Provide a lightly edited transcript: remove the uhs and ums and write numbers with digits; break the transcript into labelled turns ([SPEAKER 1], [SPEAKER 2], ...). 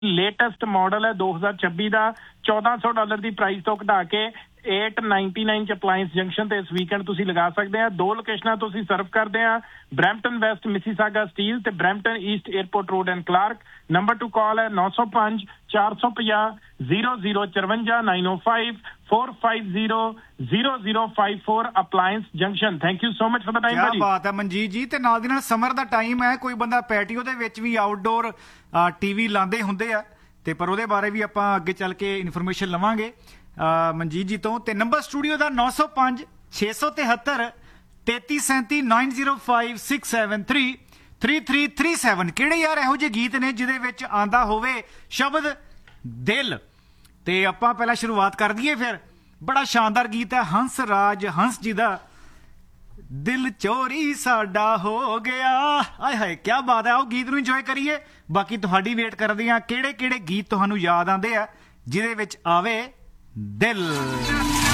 [SPEAKER 1] Latest model ਹੈ 2026 ਦਾ $1400 ਦੀ price ਤੋਂ ਘਟਾ ਕੇ 899 ਚ ਅਪਲਾਈਅੰਸ ਜੰਕਸ਼ਨ ਤੇ ਇਸ ਵੀਕਐਂਡ ਤੁਸੀਂ ਲਗਾ ਸਕਦੇ ਆ। ਦੋ ਲੋਕੇਸ਼ਨਾਂ ਤੋਂ ਅਸੀਂ ਸਰਵ ਕਰਦੇ ਆ, ਬਰੈਂਪਟਨ ਵੈਸਟ ਮਿਸੀਸਾਗਾ ਸਟੀਲ ਤੇ Brampton East airport road and Clark. Number two ਕਾਲ ਹੈ 905 450 0054 905 450 0054 ਅਪਲਾਈਅੰਸ junction. Thank you so much for the time
[SPEAKER 2] ਕੀ ਬਾਤ ਹੈ ਮਨਜੀਤ ਜੀ। ਤੇ ਨਾਲ ਦੀ ਨਾਲ ਸਮਰ ਦਾ ਟਾਈਮ ਹੈ, ਕੋਈ ਬੰਦਾ ਪੈਟੀਓ ਦੇ ਵਿੱਚ ਵੀ ਆਊਟਡੋਰ ਟੀਵੀ ਲਾਉਂਦੇ ਹੁੰਦੇ ਆ, ਤੇ ਪਰ ਉਹਦੇ ਬਾਰੇ ਵੀ ਆਪਾਂ ਅੱਗੇ ਚੱਲ ਕੇ ਇਨਫੋਰਮੇਸ਼ਨ ਲਵਾਂਗੇ ਮਨਜੀਤ ਜੀ ਤੋਂ। ਤੇ ਨੰਬਰ ਸਟੂਡੀਓ ਦਾ 905 673 3337 905 673 3337। ਕਿਹੜੇ ਯਾਰ ਇਹੋ ਜਿਹੇ ਗੀਤ ਨੇ ਜਿਹਦੇ ਵਿੱਚ ਆਂਦਾ ਹੋਵੇ ਸ਼ਬਦ ਦਿਲ? ਤੇ ਆਪਾਂ ਪਹਿਲਾਂ ਸ਼ੁਰੂਆਤ ਕਰ ਦਈਏ ਫਿਰ। ਬੜਾ ਸ਼ਾਨਦਾਰ ਗੀਤ ਹੈ ਹੰਸ ਰਾਜ ਹੰਸ ਜੀ ਦਾ, ਦਿਲ ਚੋਰੀ ਸਾਡਾ ਹੋ ਗਿਆ। ਆਏ ਹਾਏ ਕੀ ਬਾਤ ਹੈ। ਆਓ ਗੀਤ ਨੂੰ ਇੰਜੋਏ ਕਰੀਏ। ਬਾਕੀ ਤੁਹਾਡੀ ਵੇਟ ਕਰਦੇ ਆ ਕਿਹੜੇ ਕਿਹੜੇ ਗੀਤ ਤੁਹਾਨੂੰ ਯਾਦ ਆਉਂਦੇ ਆ ਜਿਹਦੇ ਵਿੱਚ ਆਵੇ ਦਿਲ।